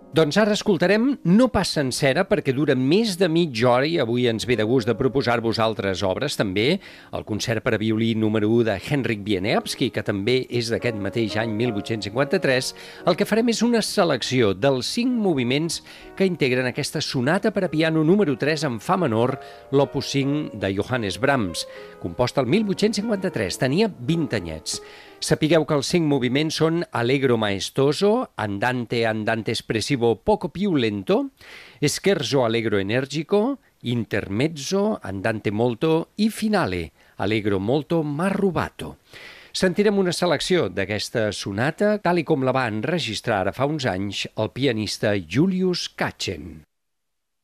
Doncs ara escoltarem no pas sencera perquè dura més de mitja hora i avui ens ve de gust de proposar-vos altres obres també. El concert per a violí número 1 de Henryk Wieniawski, que també és d'aquest mateix any 1853, el que farem és una selecció dels 5 moviments que integren aquesta sonata per a piano número 3 en fa menor, l'opus 5 de Johannes Brahms, composta el 1853, tenia 20 anyets. Sapigueu que els 5 moviments són Allegro maestoso, Andante andante espressivo poco più lento, Scherzo allegro energico, Intermezzo, Andante molto i Finale, Allegro molto ma rubato. Sentirem una selecció d'aquesta sonata tal i com la va enregistrar ara fa uns anys el pianista Julius Katchen.